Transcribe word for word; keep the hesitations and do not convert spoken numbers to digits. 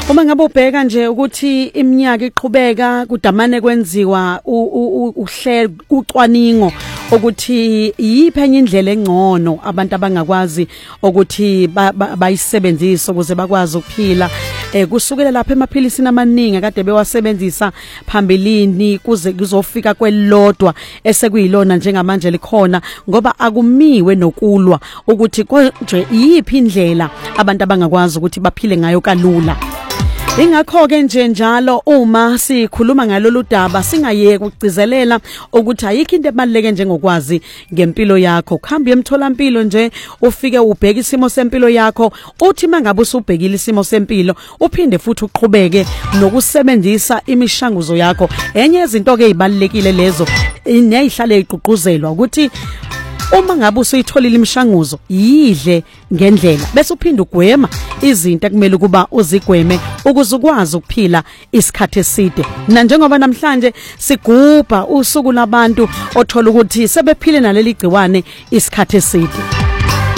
Uma ngabe ubheka nje ukuthi iminyaka iqhubeka kudamane kwenziwa uhlelo ucwaningo ukuthi yiphi enye indlela engcono abantu abangakwazi ukuthi bayisebenzise ukuze bakwazi ukuphila eh kusukela lapha emaphilisini amaningi akade bewasebenzisa phambilini kuze kuzofika kwelodwa esekuyilona njengamanje likhona ngoba akumiwe nokulwa ukuthi konje yiphi indlela abantu abangakwazi ukuthi baphile ngayo kalula. Ingakho ke nje njalo uma sikhuluma ngalolu daba singayeki ukugcizelela ukuthi ayikho into ebaluleke njengokwazi ngempilo yakho. Khamba emtholampilo nje ufike ubheke isimo sempilo yakho uthi mangabe usubhekile isimo sempilo uphinde futhi uqhubeke nokusebenzisa imishanguzo yakho. Enye izinto ke ezibalekile lezo neyihlale iqhuquzelwa ukuthi uma ngabe usuyitholile imishanguzo yidle ngendlela bese uphinda ugwema izinto ekumele kuba uzigweme ukuze ukwazi ukuphila isikhathi eside. Na njengoba namhlanje sigubha usuku labantu othola ukuthi sebephile naleli gciwane isikhathi eside.